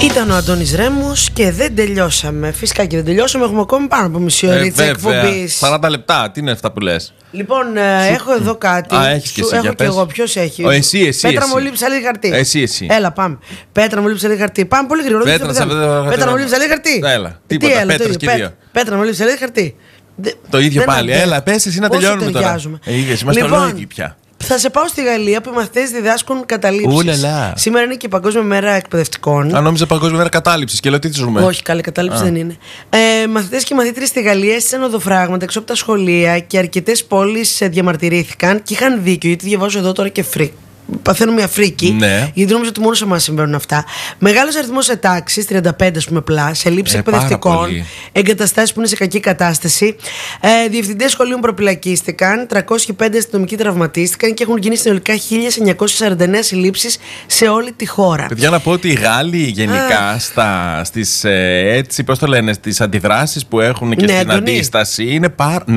Ήταν ο Αντώνης Ρέμος και δεν τελειώσαμε. Φυσικά και δεν τελειώσαμε. Έχουμε ακόμη πάνω από μισή ώρα της εκπομπής. 40 λεπτά, τι είναι αυτά που λες? Λοιπόν, έχω εδώ κάτι. Έχεις και εσύ, έχω για και πες. εγώ. Ποιος έχει? Εσύ. Πέτρα μου λείψει άλλη χαρτί. Εσύ. Έλα, πάμε. Πέτρα μου λείψει άλλη χαρτί. Πάμε πολύ γρήγορα. Πέτρα μου λείψει άλλη χαρτί. Έλα, τίποτα. Πέτρας και δύο. Πέτρα μου λείψει άλλη χαρτί. Το ίδιο πάλι. Έλα, πες εσύ να τελειώνουμε τώρα. Είμαστε ολόιδικοι πια. Θα σε πάω στη Γαλλία που οι μαθητές διδάσκουν καταλήψεις. Ουλαλά. Σήμερα είναι και η Παγκόσμια Μέρα Εκπαιδευτικών. Αν νόμιζα Παγκόσμια Μέρα Κατάληψης και λέω τι ζούμε. Όχι, καλή κατάληψη δεν είναι. Μαθητές και μαθήτρες στη Γαλλία έστειλαν οδοφράγματα έξω από τα σχολεία και αρκετές πόλεις διαμαρτυρήθηκαν και είχαν δίκιο, γιατί διαβάζω εδώ τώρα και παθαίνω μια φρίκη, γιατί νόμιζα ότι μόνο σε εμάς συμβαίνουν αυτά. Μεγάλος αριθμός σε τάξεις, 35 ας πούμε πλά, σε λήψη εκπαιδευτικών, εγκαταστάσεις που είναι σε κακή κατάσταση. Διευθυντές σχολείων προπυλακίστηκαν, 305 αστυνομικοί τραυματίστηκαν και έχουν γίνει συνολικά 1949 συλλήψεις σε όλη τη χώρα. Παιδιά, να πω ότι οι Γάλλοι γενικά στις έτσι, πώς το λένε, στις αντιδράσεις που έχουν και στην αντίσταση είναι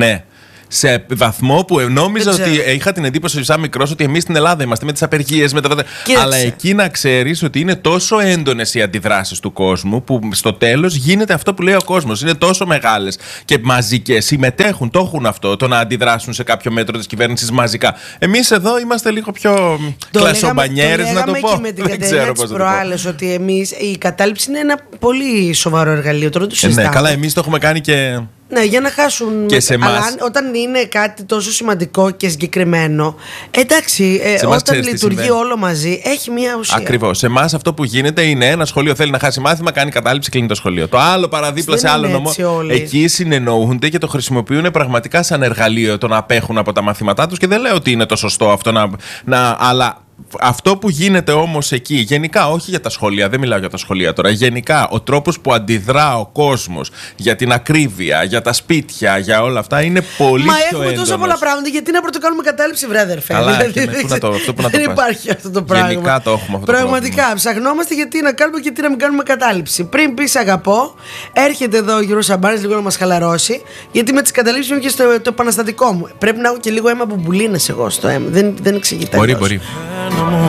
σε βαθμό που νόμιζα ότι είχα την εντύπωση σαν μικρός ότι εμείς στην Ελλάδα είμαστε με τις απεργίες, αλλά εκεί να ξέρεις ότι είναι τόσο έντονες οι αντιδράσεις του κόσμου που στο τέλος γίνεται αυτό που λέει ο κόσμος. Είναι τόσο μεγάλες και μαζικές, συμμετέχουν, το έχουν αυτό, το να αντιδράσουν σε κάποιο μέτρο της κυβέρνησης μαζικά. Εμείς εδώ είμαστε λίγο πιο κλασσομπανιέρες, να το πω. Και με την κατηγορία της προάλλες ότι εμείς η κατάληψη είναι ένα πολύ σοβαρό εργαλείο. Τώρα το συζητάμε. Ναι, καλά, εμείς το έχουμε κάνει και. Ναι, για να χάσουν. Και σε αλλά όταν είναι κάτι τόσο σημαντικό και συγκεκριμένο, εντάξει, όταν λειτουργεί όλο μαζί, έχει μια ουσία. Ακριβώς. Σε εμάς αυτό που γίνεται είναι ένα σχολείο θέλει να χάσει μάθημα, κάνει κατάληψη, κλείνει το σχολείο. Το άλλο παραδίπλα σε άλλο νομό. Εκεί συνεννοούνται και το χρησιμοποιούν πραγματικά σαν εργαλείο το να απέχουν από τα μαθήματά τους και δεν λέω ότι είναι το σωστό αυτό αλλά. Αυτό που γίνεται όμως εκεί, γενικά, όχι για τα σχολεία, δεν μιλάω για τα σχολεία τώρα, γενικά ο τρόπος που αντιδρά ο κόσμος για την ακρίβεια, για τα σπίτια, για όλα αυτά είναι πολύ πιο έντονος. Μα έχουμε τόσα πολλά πράγματα, γιατί να πρωτοκάνουμε κατάληψη, βρε αδερφέ. Καλά, δεν υπάρχει αυτό το πράγμα. Γενικά το έχουμε αυτό. Πραγματικά, ψαχνόμαστε γιατί να κάνουμε και τι να μην κάνουμε κατάληψη. Πριν πεις αγαπώ, έρχεται εδώ ο Γιώργος Σαμπάνης λίγο να μας χαλαρώσει, γιατί με τις καταλήψεις μου και στο επαναστατικό μου. Πρέπει να έχω και λίγο αίμα μπουμπουλίνες εγώ στο αίμα. Δεν εξηγείται. Μπορεί.